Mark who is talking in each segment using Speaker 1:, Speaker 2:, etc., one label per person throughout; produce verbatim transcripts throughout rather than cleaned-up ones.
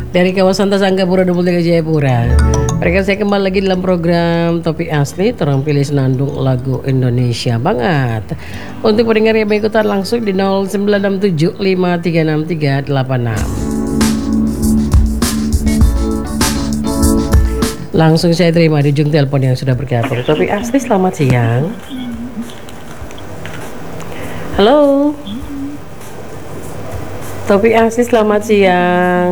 Speaker 1: dari kawasan Tasanggapura dua puluh tiga Jayapura. Mereka saya kembali lagi dalam program Topik Asli, terang pilih senandung lagu Indonesia banget. Untuk pendengar yang mengikutan langsung di nol sembilan enam tujuh lima tiga enam tiga delapan enam. Langsung saya terima di ujung telepon yang sudah bergabung. Topik Asli, selamat siang. Halo. Topik Asli, selamat siang.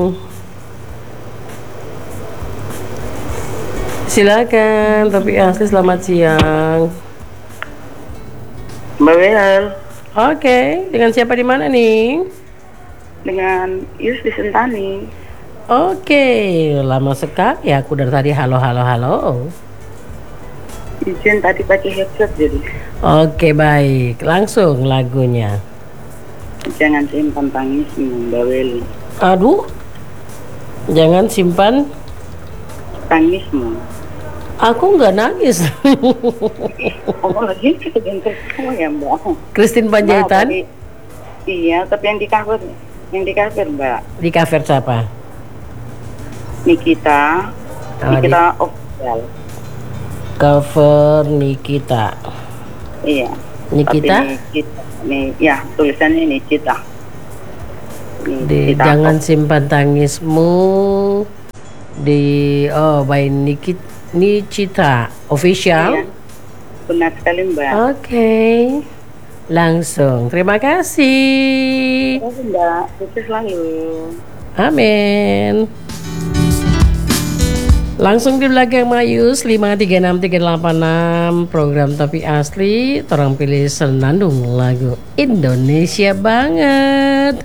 Speaker 1: Silakan, Topik Asli, selamat siang.
Speaker 2: Mbak Wel.
Speaker 1: Oke, dengan siapa di mana nih?
Speaker 2: Dengan Yus di Sentani.
Speaker 1: Oke, lama sekali ya aku dari tadi halo halo halo.
Speaker 2: Izin tadi pakai headset jadi.
Speaker 1: Oke, baik, langsung lagunya.
Speaker 2: Jangan simpan tangismu, Mbak Wel.
Speaker 1: Aduh, jangan simpan
Speaker 2: tangismu.
Speaker 1: Aku nggak nangis.
Speaker 2: Oh lagi kegentel kamu ya Mbak.
Speaker 1: Christine Panjaitan.
Speaker 2: Nah, iya, tapi yang di cover, yang di cover Mbak.
Speaker 1: Di cover siapa?
Speaker 2: Nikita. Oh, Nikita di... official.
Speaker 1: Cover Nikita.
Speaker 2: Iya.
Speaker 1: Nikita?
Speaker 2: Nikita. Nih, ya tulisannya Nikita.
Speaker 1: Di Nikita jangan official. Simpan tangismu. Di oh by Nikita. Nikita official.
Speaker 2: Iya, benar sekali Mbak.
Speaker 1: Oke, okay. Langsung terima kasih.
Speaker 2: Terima kasih Mbak, sukses selalu.
Speaker 1: Amin. Langsung di belakang Mayus lima tiga enam tiga delapan enam. Program Topik Asli, orang pilih senandung lagu Indonesia banget.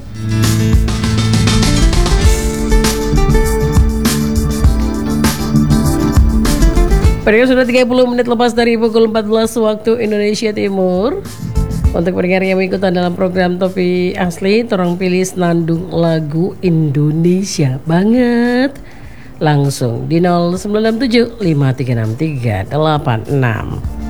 Speaker 1: Pendengar sudah tiga puluh menit lepas dari pukul empat belas waktu Indonesia Timur. Untuk pendengar yang mengikuti dalam program Topik Asli, tolong pilih senandung lagu Indonesia banget. Langsung di nol sembilan enam tujuh lima tiga enam tiga delapan enam.